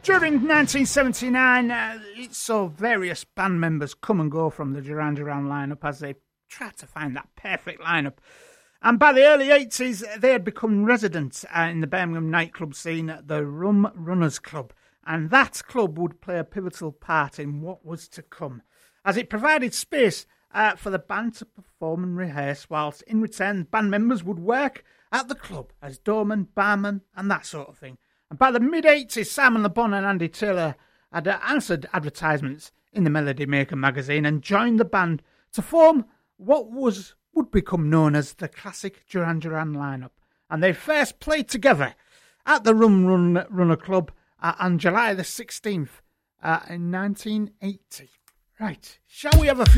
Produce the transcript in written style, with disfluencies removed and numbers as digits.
During 1979, it saw various band members come and go from the Duran Duran lineup as they tried to find that perfect lineup. And by the early 80s, they had become residents in the Birmingham nightclub scene, the Rum Runners Club. And that club would play a pivotal part in what was to come, as it provided space for the band to perform and rehearse, whilst in return, band members would work at the club as doorman, barman, and that sort of thing. And by the mid-80s, Simon Le Bon and Andy Taylor had answered advertisements in the Melody Maker magazine and joined the band to form what would become known as the classic Duran Duran lineup. And they first played together at the Rum Runner Club on July the 16th in 1980. Right, shall we have a few